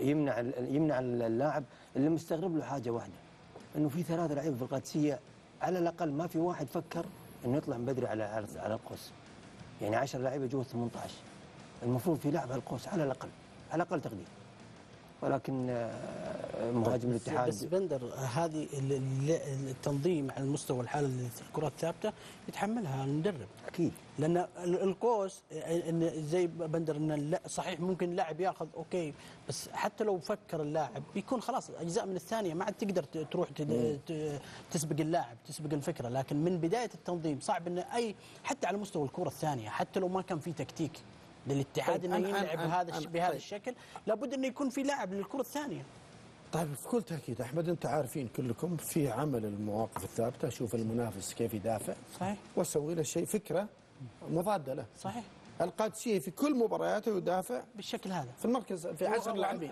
يمنع اللاعب اللي مستغرب له حاجه واحده، انه في 3 لعيبه في القادسيه على الاقل ما في واحد فكر انه يطلع من بدري على القوس. يعني 10 لعيبه جوا 18، المفروض في لاعب على القوس على الاقل، على اقل تقدير. ولكن مهاجم الاتحاد بس بندر، هذه التنظيم على المستوى الحالة الكرات الثابتة يتحملها المدرب اكيد، لان القوس ان زي بندر ان صحيح ممكن اللاعب ياخذ اوكي، بس حتى لو فكر اللاعب بيكون خلاص اجزاء من الثانيه ما عاد تقدر تروح تسبق اللاعب، تسبق الفكره. لكن من بدايه التنظيم صعب ان حتى على مستوى الكره الثانيه، حتى لو ما كان في تكتيك للاتحاد انه يلعب بهذا الشكل، لابد انه يكون في لاعب للكره الثانيه. طيب بكل تأكيد أحمد، أنت عارفين كلكم في عمل المواقف الثابتة، شوف المنافس كيف يدافع صحيح وسوي له شيء فكرة مضادة له. صحيح. القادسية في كل مبارياته يدافع بالشكل هذا في المركز في 10 لاعبين.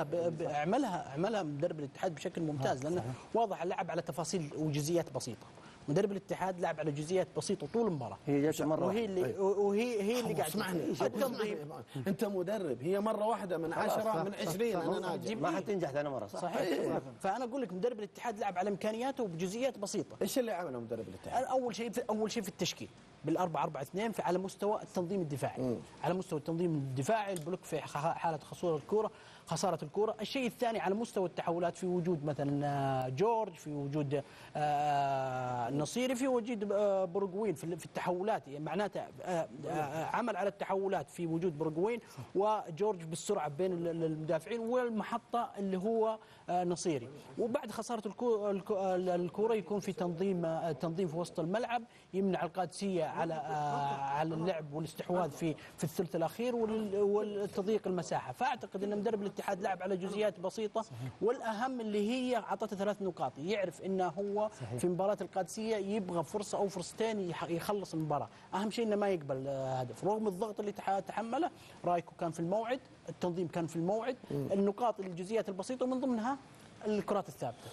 عملها مدرب الاتحاد بشكل ممتاز، لأنه واضح اللعب على تفاصيل وجزئيات بسيطة. مدرب الاتحاد لعب على جزئيات بسيطة طول المباراة، هي جت مرة وهي اللي قاعد اسمعني التنظيم. أنت مدرب، هي مرة واحدة من 10 من 20 أنا ناجح، ما حتنجح ثاني مرة. صحيح. فأنا أقول لك مدرب الاتحاد لعب على إمكانياته وبجزئيات بسيطة. إيش اللي عمله مدرب الاتحاد؟ أول شيء في التشكيل بال4-4-2 على مستوى التنظيم الدفاعي. على مستوى التنظيم الدفاعي البلوك في حالة خسارة الكرة. الشيء الثاني على مستوى التحولات، في وجود مثلا جورج، في وجود النصيري، في وجود برغوين في التحولات. يعني معناته عمل على التحولات في وجود برغوين وجورج بالسرعة بين المدافعين، والمحطة اللي هو نصيري. وبعد خسارة الكرة يكون في تنظيم في وسط الملعب يمنع القادسية على اللعب والاستحواذ في الثلث الأخير والتضييق المساحة. فأعتقد أن مدرب الاتحاد لعب على جزئيات بسيطة، والأهم اللي هي أعطته 3 نقاط. يعرف أنه هو في مباراة القادسية يبغى فرصة أو فرصتين يخلص المباراة. أهم شيء أنه ما يقبل هدف رغم الضغط اللي تحمله. رايكو كان في الموعد، التنظيم كان في الموعد، النقاط الجزئيات البسيطة ومن ضمنها الكرات الثابتة.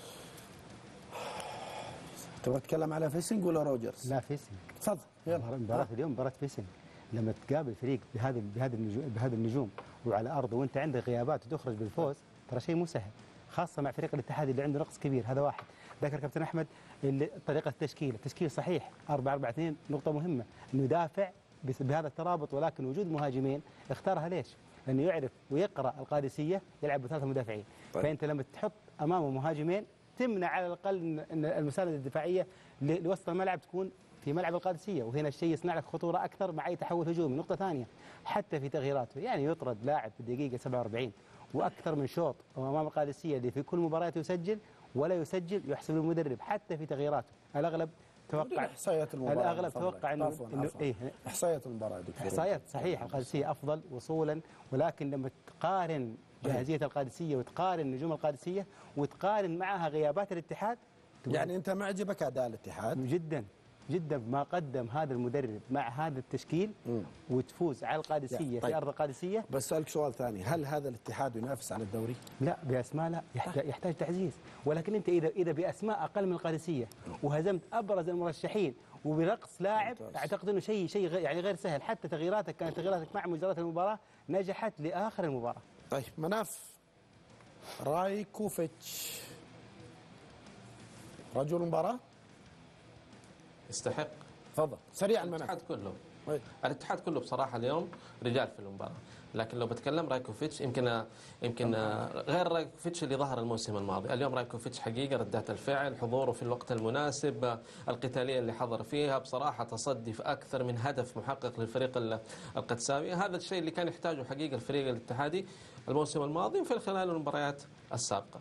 تبغى تتكلم على فيسنج ولا روجرز؟ لا فيسنج. تفضل. مباراة اليوم مباراة فيسنج. لما تقابل فريق بهذه النجوم وعلى أرضه وأنت عندك غيابات وتخرج بالفوز، ترى شيء مو سهل، خاصة مع فريق الاتحاد اللي عنده نقص كبير. هذا واحد. ذكر كابتن أحمد طريقة التشكيل صحيح 4-4-2 نقطة مهمة، إنه يدافع بهذا الترابط، ولكن وجود مهاجمين اختارها ليش؟ لأنه يعرف ويقرأ القادسية يلعب ب3 مدافعين. طيب. فأنت لما تحط أمامه مهاجمين تمنع على الأقل أن المساندة الدفاعية لوسط الملعب تكون في ملعب القادسية، وهنا الشيء يصنع لك خطورة أكثر مع أي تحول هجومي. نقطة ثانية، حتى في تغييراته، يعني يطرد لاعب في الدقيقة 47 وأكثر من شوط أمام القادسية اللي في كل مباراة يسجل ولا يسجل يحسب المدرب حتى في تغييراته. الأغلب توقع احصائيات المباراه، الأغلب توقع انه إيه احصائيات المباراه دكتور. احصائيات صحيح القادسيه افضل وصولا، ولكن لما تقارن جاهزيه القادسيه وتقارن نجوم القادسيه وتقارن معها غيابات الاتحاد، يعني انت معجبك اداء الاتحاد جدا بما قدم هذا المدرب مع هذا التشكيل وتفوز على القادسيه يعني في ارض القادسيه. بس اسالك سؤال ثاني، هل هذا الاتحاد ينافس على الدوري؟ لا باسماء، لا يحتاج تعزيز، ولكن انت اذا باسماء اقل من القادسيه وهزمت ابرز المرشحين وبرقص لاعب، اعتقد انه شيء يعني غير سهل. حتى تغييراتك مع مجريات المباراه نجحت لاخر المباراه. طيب مناف، رايكوفيتش رجل المباراه؟ يستحق. تفضل سريعا. الاتحاد كله بصراحه اليوم رجال في المباراه، لكن لو بتكلم رايكوفيتش يمكن غير رايكوفيتش اللي ظهر الموسم الماضي. اليوم رايكوفيتش حقيقه ردات الفعل، حضوره في الوقت المناسب، القتاليه اللي حضر فيها، بصراحه تصدي في اكثر من هدف محقق للفريق القدساوي. هذا الشيء اللي كان يحتاجه حقيقه الفريق الاتحادي الموسم الماضي في خلال المباريات السابقه.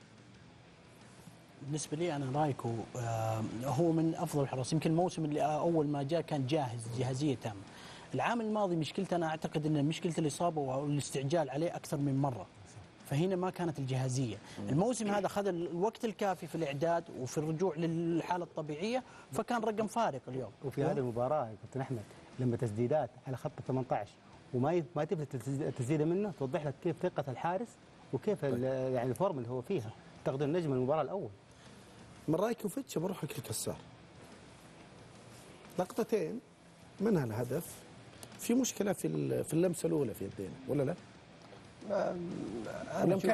بالنسبة لي أنا رايكو هو من أفضل الحراس. يمكن الموسم اللي أول ما جاء كان جاهزية تامة. العام الماضي مشكلته أنا أعتقد أن مشكلة الإصابة والاستعجال عليه أكثر من مرة، فهنا ما كانت الجاهزية. الموسم هذا خذ الوقت الكافي في الإعداد وفي الرجوع للحالة الطبيعية، فكان رقم فارق اليوم. وفي هذه المباراة كابتن أحمد لما تسديدات على خط 18 وما تبدأ التسديدة منه، توضح لك كيف ثقة الحارس وكيف يعني الفورم اللي هو فيها. تقدر نجم المباراة الأول. من رايكوفيتش بروح لك الكسار، لقطتين منها الهدف في مشكلة في اللمسة الأولى في يدينا ولا لا؟